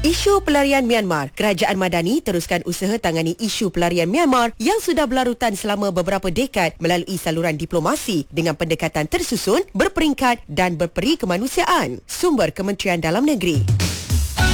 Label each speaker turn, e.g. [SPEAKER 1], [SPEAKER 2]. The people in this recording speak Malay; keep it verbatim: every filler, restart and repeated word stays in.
[SPEAKER 1] Isu pelarian Myanmar. Kerajaan Madani teruskan usaha tangani isu pelarian Myanmar yang sudah berlarutan selama beberapa dekad melalui saluran diplomasi dengan pendekatan tersusun, berperingkat dan berperi kemanusiaan. Sumber Kementerian Dalam Negeri.